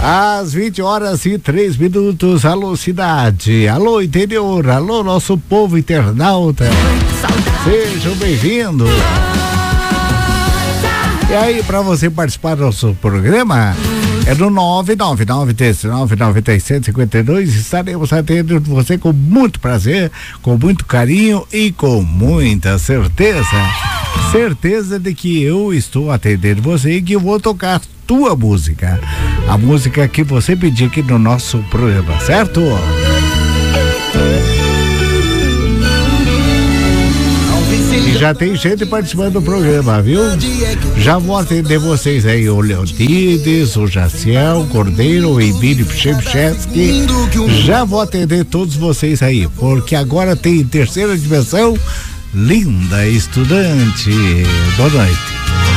Às 20h03. Alô, cidade. Alô, interior. Alô, nosso povo internauta. Sejam bem-vindos. E aí, para você participar do nosso programa, é no 999399752. Estaremos atendendo você com muito prazer, com muito carinho e com muita certeza. Certeza de que eu estou atendendo você e que eu vou tocar tua música. A música que você pediu aqui no nosso programa, certo? E já tem gente participando do programa, viu? Já vou atender vocês aí, o Leontides, o Jaciel, o Cordeiro, o Emílio Pchemcheski. Já vou atender todos vocês aí, porque agora tem terceira dimensão, Linda Estudante. Boa noite.